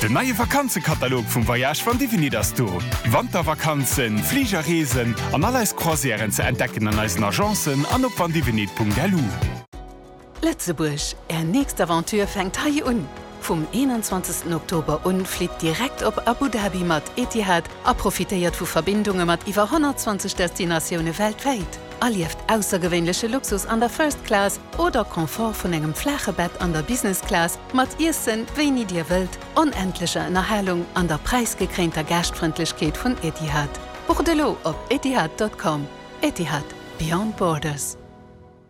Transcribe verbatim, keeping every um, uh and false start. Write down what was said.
Den neue Vakanzenkatalog vom Voyage von Divini das du. Wandervakanzen, Fliegerreisen an alles Croisieren zu entdecken an unseren Agenzen an op van divinit punkt l u. Lützeburg, er nächste Aventur fängt hier an. Vom einundzwanzigsten Oktober an fliegt direkt op Abu Dhabi mat Etihad, a profitiert vu Verbindungen mat iwwer hundertzwanzig Destinationen weltweit. Erlieft außergewöhnliche Luxus an der First Class oder Komfort von engem flache Bett an der Business Class mat Issen, wenig dir wilt, unendliche Erhellung an der preisgekränter Gastfreundlichkeit von Etihad. Buch de lo op etihad punkt com. Etihad. Beyond Borders.